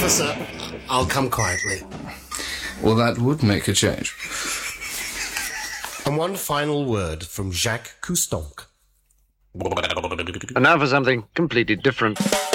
Officer, I'll come quietly. Well, that would make a change. And one final word from Jacques Cousteau. And now for something completely different.